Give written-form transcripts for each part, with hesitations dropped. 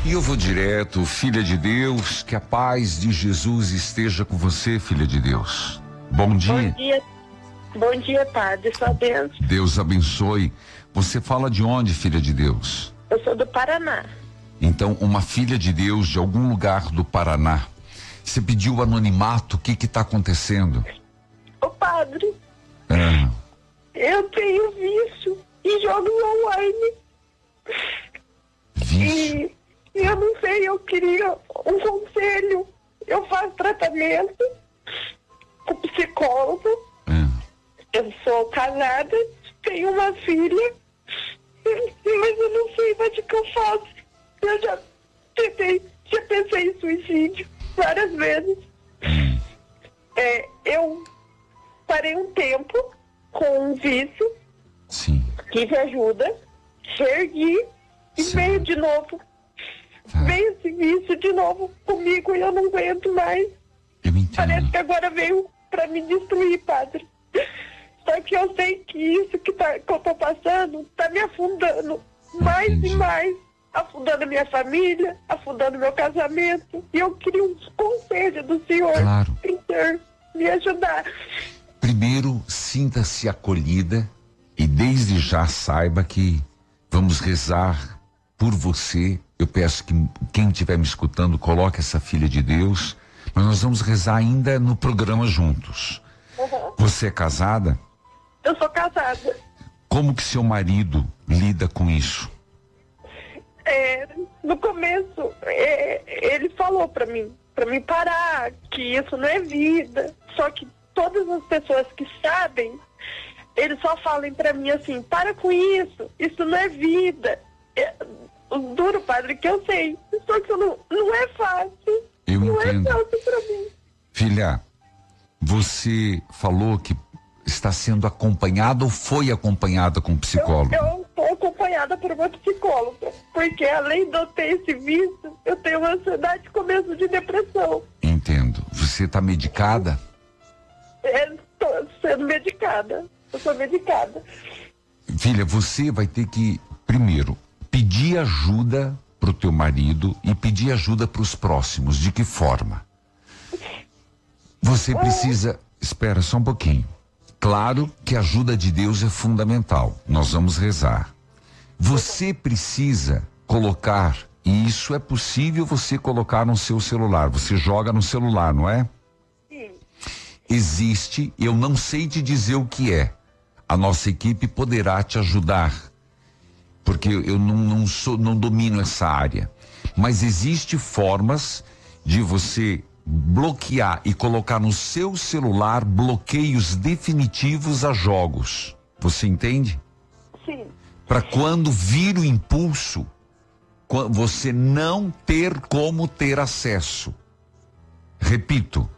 E eu vou direto, filha de Deus, que a paz de Jesus esteja com você, filha de Deus. Bom dia. Bom dia, padre, sua bênção. Deus abençoe. Você fala de onde, filha de Deus? Eu sou do Paraná. Então, uma filha de Deus de algum lugar do Paraná. Você pediu anonimato, o que está acontecendo? Ô padre, É. eu tenho vício em jogos online. Vício? E eu não sei, eu queria um conselho. Eu faço tratamento com psicólogo. Eu sou casada, tenho uma filha, mas eu não sei mais o que eu faço. Eu já pensei em suicídio várias vezes. Eu parei um tempo com um vício. Sim. Tive ajuda, reergui e Sim. veio de novo. Veio esse vício de novo comigo e eu não aguento mais. Eu entendo. Parece que agora veio pra me destruir, padre. Só que eu sei que isso que eu tô passando tá me afundando mais Entendi. e mais. Afundando minha família, afundando meu casamento. E eu queria um conselho do senhor. Claro. Pro senhor me ajudar. Primeiro, sinta-se acolhida e desde já saiba que vamos rezar por você. Eu peço que quem estiver me escutando coloque essa filha de Deus, mas nós vamos rezar ainda no programa juntos. Uhum. Você é casada? Eu sou casada. Como que seu marido lida com isso? No começo, ele falou pra mim parar, que isso não é vida. Só que todas as pessoas que sabem, eles só falam pra mim assim, para com isso não é vida. Duro, padre, que eu sei. Só que não é fácil. Eu não entendo. é fácil pra mim. Filha, você falou que está sendo acompanhada ou foi acompanhada com um psicólogo? Eu estou acompanhada por uma psicóloga, porque além de eu ter esse vício, eu tenho uma ansiedade e começo de depressão. Entendo. Você está medicada? Estou sendo medicada. Eu sou medicada. Filha, você vai ter que, primeiro, pedir ajuda pro teu marido e pedir ajuda para os próximos. De que forma? Você precisa... Espera só um pouquinho. Claro que a ajuda de Deus é fundamental. Nós vamos rezar. Você precisa colocar, e isso é possível você colocar no seu celular. Você joga no celular, não é? Sim. Existe, eu não sei te dizer o que é. A nossa equipe poderá te ajudar, porque eu não domino essa área. Mas existe formas de você bloquear e colocar no seu celular bloqueios definitivos a jogos. Você entende? Sim. Para quando vir o impulso, você não ter como ter acesso. Repito,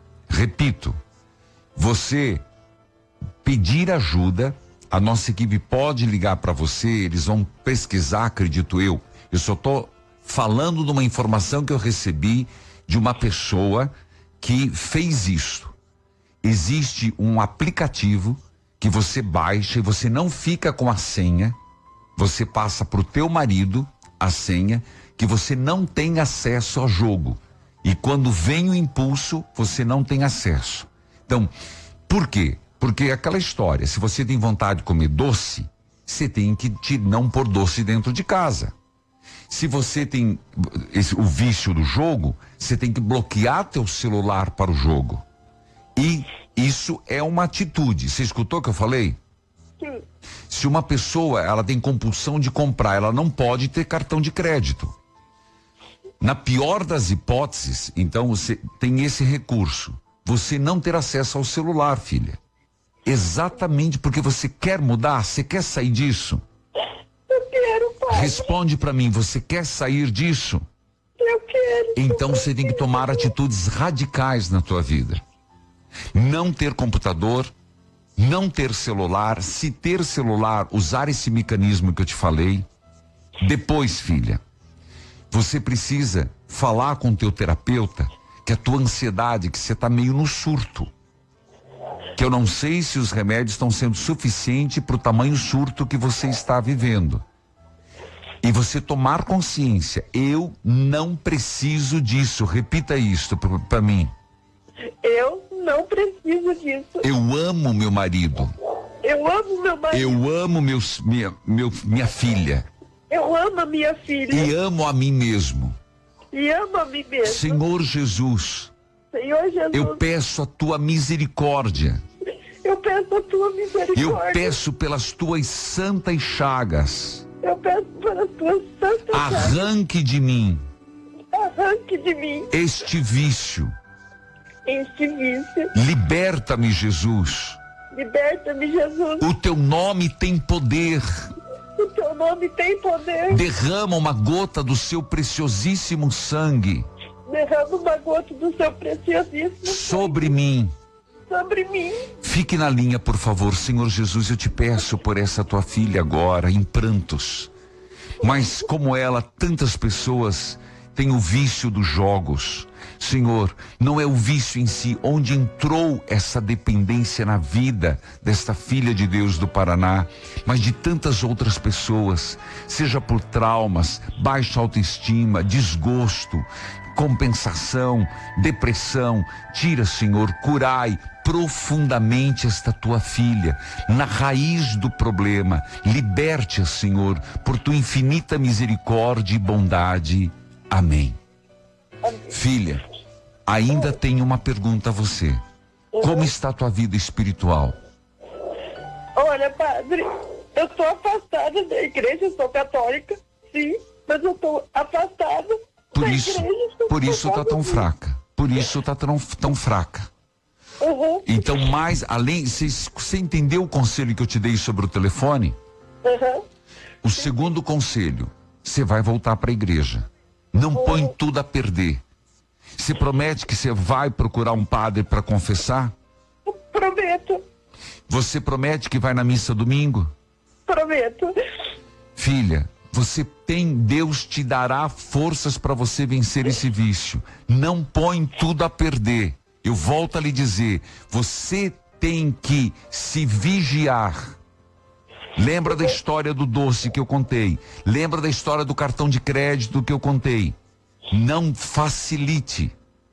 você pedir ajuda, a nossa equipe pode ligar para você, eles vão pesquisar, acredito eu. Eu só estou falando de uma informação que eu recebi de uma pessoa que fez isso. Existe um aplicativo que você baixa e você não fica com a senha, você passa para o teu marido a senha, que você não tem acesso ao jogo. E quando vem o impulso, você não tem acesso. Então, por quê? Porque é aquela história, se você tem vontade de comer doce, você tem que não pôr doce dentro de casa. Se você tem o vício do jogo, você tem que bloquear teu celular para o jogo. E isso é uma atitude. Você escutou o que eu falei? Sim. Se uma pessoa, ela tem compulsão de comprar, ela não pode ter cartão de crédito. Na pior das hipóteses, então você tem esse recurso. Você não ter acesso ao celular, filha. Exatamente porque você quer mudar, você quer sair disso. Eu quero, pai. Responde para mim, você quer sair disso? Eu quero. Então você tem que tomar atitudes radicais na tua vida. Não ter computador, não ter celular, se ter celular, usar esse mecanismo que eu te falei. Depois, filha, você precisa falar com o teu terapeuta que a tua ansiedade, que você está meio no surto. Que eu não sei se os remédios estão sendo suficientes para o tamanho surto que você está vivendo. e você tomar consciência, eu não preciso disso. Repita isto para mim. Eu não preciso disso. Eu amo meu marido. Eu amo meu marido. Eu amo minha filha. Eu amo a minha filha. E amo a mim mesmo. E amo a mim mesmo. Senhor Jesus, Senhor Jesus, eu peço a tua misericórdia. eu peço a tua misericórdia. Eu peço pelas tuas santas chagas. Eu peço pelas tuas santas chagas. Arranque de mim Arranque de mim este vício. este vício. Liberta-me, Jesus. Liberta-me, Jesus. O teu nome tem poder. O teu nome tem poder. Derrama uma gota do seu preciosíssimo sangue Derrama uma gota do seu preciosíssimo sobre mim. sobre mim. Fique na linha, por favor, Senhor Jesus, eu te peço por essa tua filha agora, em prantos. Mas como ela, tantas pessoas têm o vício dos jogos. Senhor, não é o vício em si, onde entrou essa dependência na vida desta filha de Deus do Paraná, mas de tantas outras pessoas, seja por traumas, baixa autoestima, desgosto, compensação, depressão. Tira, Senhor, curai profundamente esta tua filha, na raiz do problema. Liberte-a, Senhor, por tua infinita misericórdia e bondade. Amém. Filha, ainda tenho uma pergunta a você. Como está a tua vida espiritual? Olha, padre, eu estou afastada da igreja, eu sou católica, sim, mas eu estou afastada da igreja. Por isso está tão fraca. Por isso está tão fraca. Uhum. Então, mais além, você entendeu o conselho que eu te dei sobre o telefone? Uhum. O segundo conselho, você vai voltar para a igreja. Não põe tudo a perder. Você promete que você vai procurar um padre para confessar? Prometo. Você promete que vai na missa domingo? Prometo. Filha, Deus te dará forças para você vencer esse vício. Não põe tudo a perder. Eu volto a lhe dizer, você tem que se vigiar. Lembra da história do doce que eu contei? Lembra da história do cartão de crédito que eu contei? Não facilite.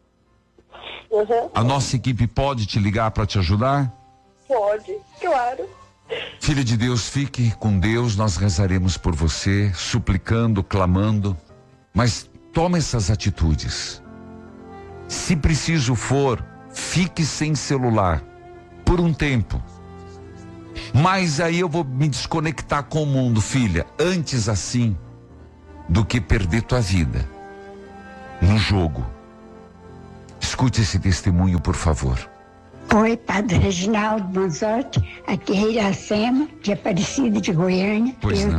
Uhum. A nossa equipe pode te ligar para te ajudar? Pode, claro. Filha de Deus, fique com Deus, nós rezaremos por você, suplicando, clamando, mas tome essas atitudes. Se preciso for, fique sem celular, por um tempo. Mas aí eu vou me desconectar com o mundo, filha, antes assim, do que perder tua vida no jogo. Escute esse testemunho, por favor. Oi, Padre Reginaldo Manzotti, aqui é Iracema, de Aparecida de Goiânia. Pois não.